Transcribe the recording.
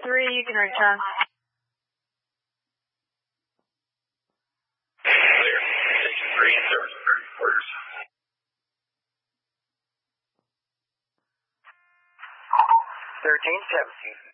3, you can return. Clear. Station 3 in service. Orders. 1317.